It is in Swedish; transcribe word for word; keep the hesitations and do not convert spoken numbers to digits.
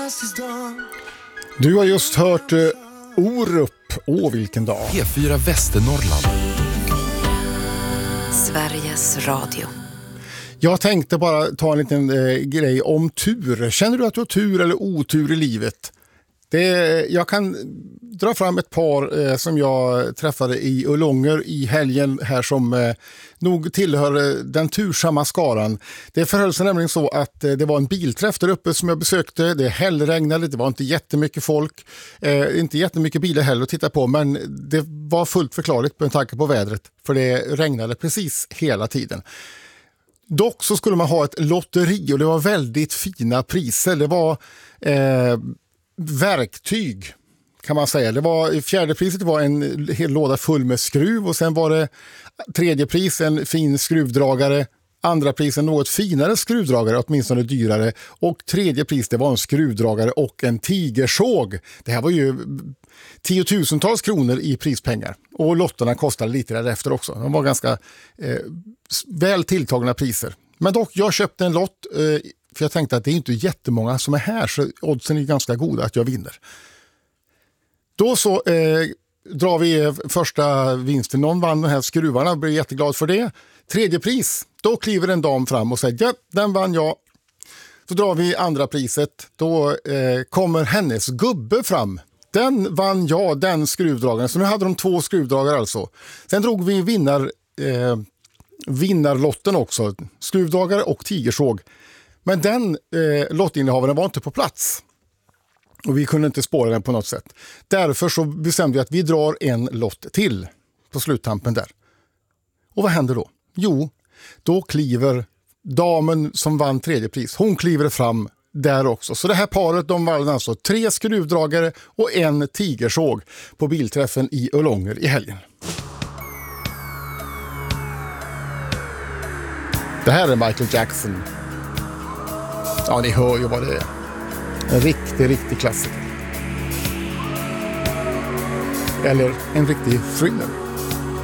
Du har just hört uh, Orup. Åh, vilken dag. P fyra Västernorrland. Sveriges Radio. Jag tänkte bara ta en liten eh, grej om tur. Känner du att du har tur eller otur i livet? Det, jag kan dra fram ett par eh, som jag träffade i Ullånger i helgen här som eh, nog tillhör eh, den tursamma skaran. Det förhöll sig nämligen så att eh, det var en bilträff där uppe som jag besökte. Det hällregnade, det var inte jättemycket folk, eh, inte jättemycket bilar heller att titta på, men det var fullt förklarligt med tanke på vädret, för det regnade precis hela tiden. Dock så skulle man ha ett lotteri och det var väldigt fina priser. Det var eh, verktyg kan man säga. Det var, fjärde priset var en hel låda full med skruv och sen var det tredje pris en fin skruvdragare, andra pris en något finare skruvdragare, åtminstone dyrare, och tredje pris det var en skruvdragare och en tigersåg. Det här var ju tiotusentals kronor i prispengar och lotterna kostade lite därefter också. De var ganska eh, väl tilltagna priser. Men dock, jag köpte en lott eh, för jag tänkte att det är inte jättemånga som är här, så oddsen är ganska goda att jag vinner. Då så eh, drar vi första vinsten. Någon vann den här skruvarna, blir jätteglad för det. Tredje pris, då kliver en dam fram och säger ja, den vann jag. Så drar vi andra priset, då eh, kommer hennes gubbe fram. Den vann jag, den skruvdragaren. Så nu hade de två skruvdragare alltså. Sen drog vi vinnar, eh, vinnarlotten också. Skruvdragare och tigersåg. Men den eh, lottinnehavaren var inte på plats. Och vi kunde inte spåra den på något sätt. Därför så bestämde vi att vi drar en lott till på sluttampen där. Och vad händer då? Jo, då kliver damen som vann tredje pris. Hon kliver fram där också. Så det här paret, de vann alltså tre skruvdragare och en tigersåg på bilträffen i Ullånger i helgen. Det här är Michael Jackson. Ja, ni hör ju vad det är. En riktig, riktig klassiker. Eller en riktig thriller.